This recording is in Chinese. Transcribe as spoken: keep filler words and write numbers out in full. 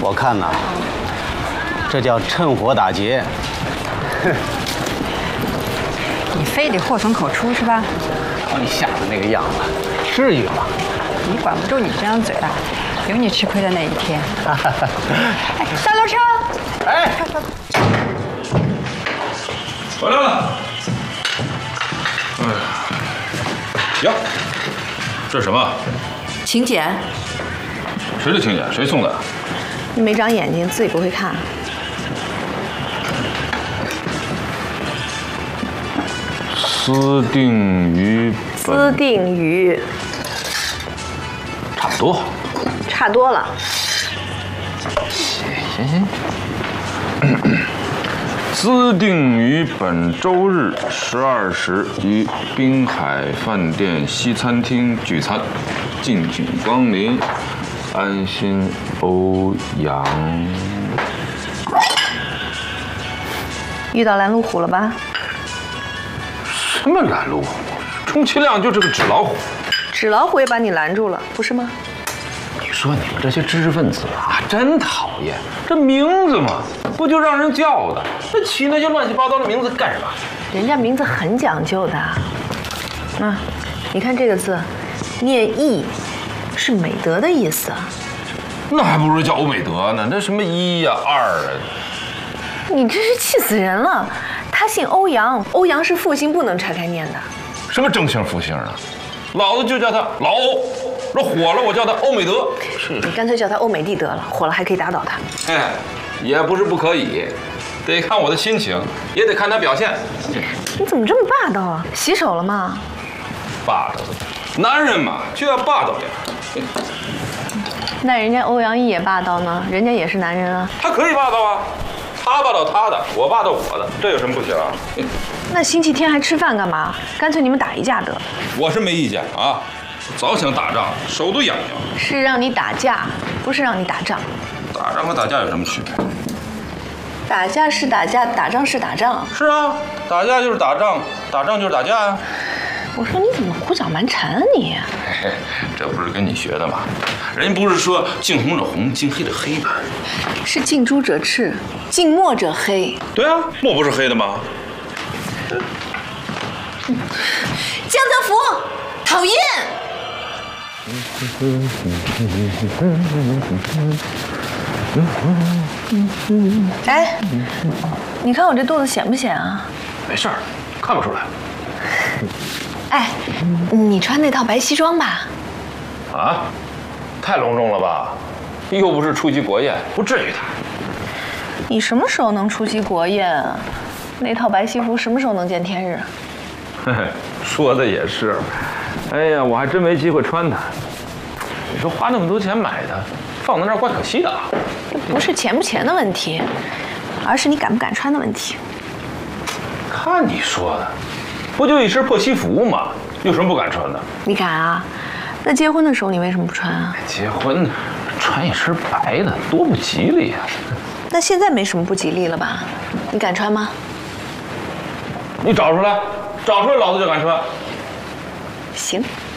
我看呐，这叫趁火打劫。 你非得祸从口出是吧？ 你吓得那个样子，至于吗？ 你管不住你这张嘴啊，有你吃亏的那一天。哎，大流车！ 哎， 回来了。哎呀，呀，这是什么？ 请柬。 谁的请柬？谁送的？ 你没长眼睛，自己不会看。 私定于私定于， 差不多， 差多了。 行行。私定于本周日十二时于滨海饭店西餐厅聚餐，敬请光临。安心欧阳。 遇到拦路虎了吧？ 什么拦路虎？充其量就是个纸老虎。 纸老虎也把你拦住了，不是吗？ 你说你们这些知识分子啊，真讨厌！这名字嘛，不就让人叫的？那起那些乱七八糟的名字干什么？ 人家名字很讲究的。啊，你看这个字，念义，是美德的意思。 那还不如叫欧美德呢。那什么一呀、二啊？ 你真是气死人了！他姓欧阳，欧阳是复姓，不能拆开念的。 什么正姓复姓啊？老子就叫他老欧，这火了我叫他欧美德。是你干脆叫他欧美帝得了，火了还可以打倒他。 哎，也不是不可以，得看我的心情，也得看他表现。 你怎么这么霸道啊？洗手了吗？ 霸道，男人嘛就要霸道点。 那人家欧阳毅也霸道呢，人家也是男人啊。 他可以霸道啊，他霸道他的，我霸道我的，这有什么不行啊？ 那星期天还吃饭干嘛？干脆你们打一架得了。 我是没意见啊，早想打仗，手都痒痒。 是让你打架，不是让你打仗。 打仗和打架有什么区别？ 打架是打架，打仗是打仗。 是啊，打架就是打仗，打仗就是打架啊。 我说你怎么胡搅蛮缠啊你？ 嘿嘿，这不是跟你学的吗？人家不是说敬红者红，敬黑者黑吗？ 是近朱者赤，近墨者黑。 对啊，墨不是黑的吗？ 江泽福，讨厌！哎，你看我这肚子显不显啊？ 没事儿，看不出来。 哎，你穿那套白西装吧？ 啊，太隆重了吧？又不是出席国宴，不至于的。 你什么时候能出席国宴啊？那套白西服什么时候能见天日？ 嘿嘿，说的也是。哎呀，我还真没机会穿它。你说花那么多钱买的，放在那儿怪可惜的啊。 这不是钱不钱的问题，而是你敢不敢穿的问题。 看你说的，不就一身破西服吗？有什么不敢穿的？ 你敢啊？那结婚的时候你为什么不穿啊？ 结婚穿一身白的多不吉利呀、啊。 那现在没什么不吉利了吧？你敢穿吗？ 你找出来，找出来，老子就敢穿。 行。